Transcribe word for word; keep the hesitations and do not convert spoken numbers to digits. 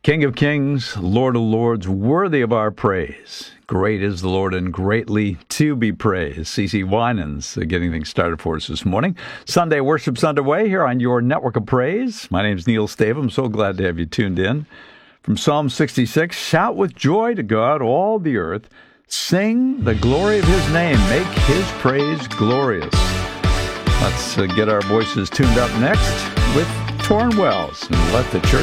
King of kings, Lord of lords, worthy of our praise. Great is the Lord and greatly to be praised. C C Winans uh, getting things started for us this morning. Sunday worship's underway here on your network of praise. My name's Neil Stave. I'm so glad to have you tuned in. From Psalm sixty-six, shout with joy to God, all the earth. Sing the glory of his name. Make his praise glorious. Let's uh, get our voices tuned up next with Torrin Wells and Let the Church